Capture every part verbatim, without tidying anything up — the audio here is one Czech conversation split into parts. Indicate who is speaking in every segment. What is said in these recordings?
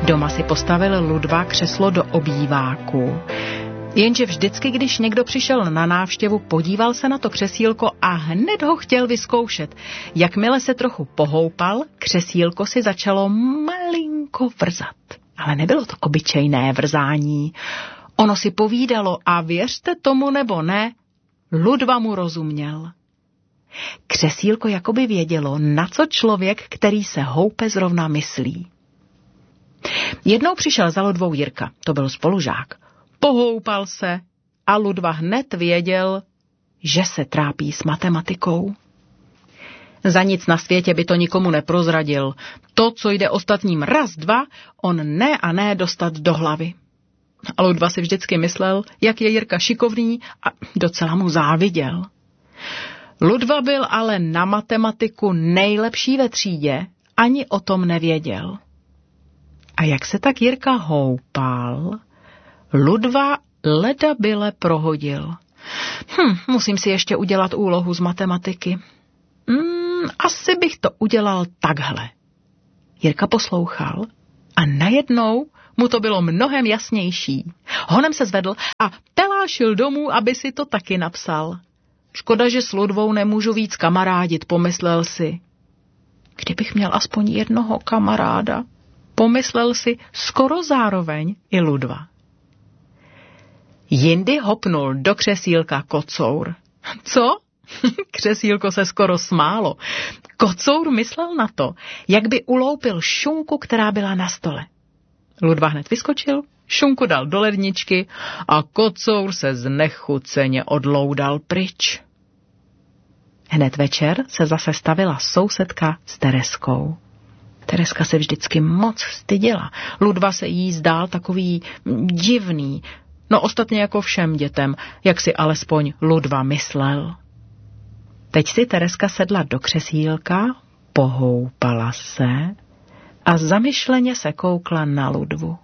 Speaker 1: Doma si postavil Ludva křeslo do obýváku, jenže vždycky, když někdo přišel na návštěvu, podíval se na to křesílko a hned ho chtěl vyzkoušet. Jakmile se trochu pohoupal, křesílko si začalo malinko vrzat. Ale nebylo to obyčejné vrzání. Ono si povídalo a věřte tomu nebo ne, Ludva mu rozuměl. Křesílko jakoby vědělo, na co člověk, který se houpe, zrovna myslí. Jednou přišel za Ludvou Jirka, to byl spolužák. Pohoupal se a Ludva hned věděl, že se trápí s matematikou. Za nic na světě by to nikomu neprozradil. To, co jde ostatním raz, dva, on ne a ne dostat do hlavy. A Ludva si vždycky myslel, jak je Jirka šikovný a docela mu záviděl. Ludva byl ale na matematiku nejlepší ve třídě, ani o tom nevěděl. A jak se tak Jirka houpal, Ludva leda byle prohodil. Hm, musím si ještě udělat úlohu z matematiky. Hmm, asi bych to udělal takhle. Jirka poslouchal a najednou mu to bylo mnohem jasnější. Honem se zvedl a telášil domů, aby si to taky napsal. Škoda, že s Ludvou nemůžu víc kamarádit, pomyslel si. Kdybych měl aspoň jednoho kamaráda, pomyslel si skoro zároveň i Ludva. Jindy hopnul do křesílka kocour. Co? Křesílko se skoro smálo. Kocour myslel na to, jak by uloupil šunku, která byla na stole. Ludva hned vyskočil, šunku dal do ledničky a kocour se znechuceně odloudal pryč. Hned večer se zase stavila sousedka s Tereskou. Tereska se vždycky moc styděla. Ludva se jí zdál takový divný, no ostatně jako všem dětem, jak si alespoň Ludva myslel. Teď si Tereska sedla do křesílka, pohoupala se a zamyšleně se koukla na Ludvu.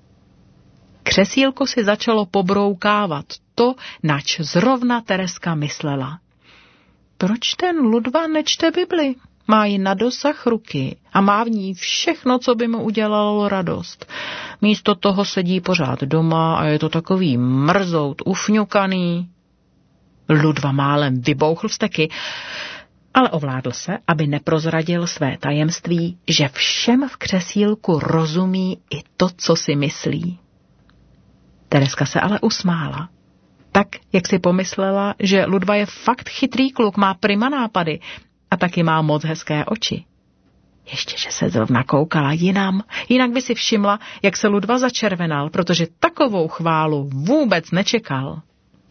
Speaker 1: Křesílko si začalo pobroukávat to, nač zrovna Tereska myslela. Proč ten Ludva nečte Bibli? Má ji na dosah ruky a má v ní všechno, co by mu udělalo radost. Místo toho sedí pořád doma a je to takový mrzout, ufňukaný. Ludva málem vybouchl vzteky, ale ovládl se, aby neprozradil své tajemství, že všem v křesílku rozumí i to, co si myslí. Tereska se ale usmála. Tak, jak si pomyslela, že Ludva je fakt chytrý kluk, má prima nápady a taky má moc hezké oči. Ještě, že se zrovna koukala jinam, jinak by si všimla, jak se Ludva začervenal, protože takovou chválu vůbec nečekal.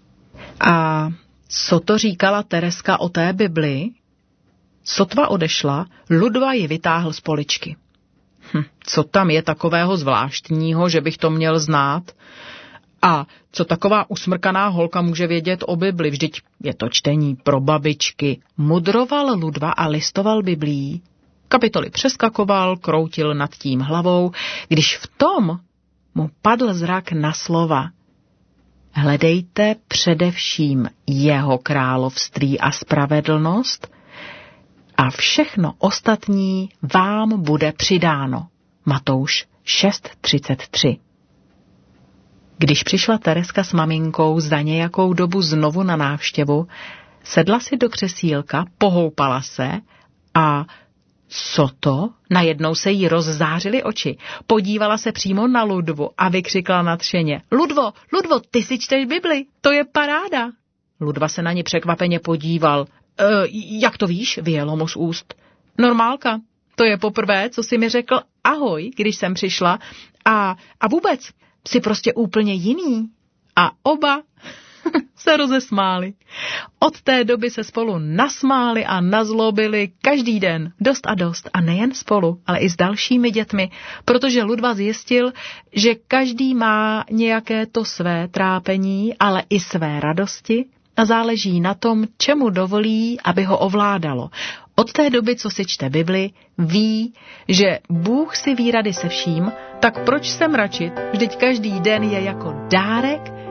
Speaker 1: A co to říkala Tereska o té Bibli? Sotva odešla, Ludva ji vytáhl z poličky. Hm, co tam je takového zvláštního, že bych to měl znát? A co taková usmrkaná holka může vědět o Bibli? Vždyť je to čtení pro babičky. Mudroval Ludva a listoval Biblí. Kapitoly přeskakoval, kroutil nad tím hlavou, když v tom mu padl zrak na slova. Hledejte především jeho království a spravedlnost a všechno ostatní vám bude přidáno. Matouš šest třicet tři. Když přišla Tereska s maminkou za nějakou dobu znovu na návštěvu, sedla si do křesílka, pohoupala se a co to? Najednou se jí rozzářily oči. Podívala se přímo na Ludvu a vykřikla nadšeně. Ludvo, Ludvo, ty si čteš Bibli, to je paráda. Ludva se na ně překvapeně podíval. E, jak to víš, vyjelo mu z úst. Normálka, to je poprvé, co jsi mi řekl ahoj, když jsem přišla a, a vůbec jsi prostě úplně jiný. A oba se rozesmáli. Od té doby se spolu nasmáli a nazlobili každý den, dost a dost. A nejen spolu, ale i s dalšími dětmi, protože Ludva zjistil, že každý má nějaké to své trápení, ale i své radosti a záleží na tom, čemu dovolí, aby ho ovládalo. Od té doby, co si čte Bibli, ví, že Bůh si ví rady se vším, tak proč se mračit? Vždyť každý den je jako dárek,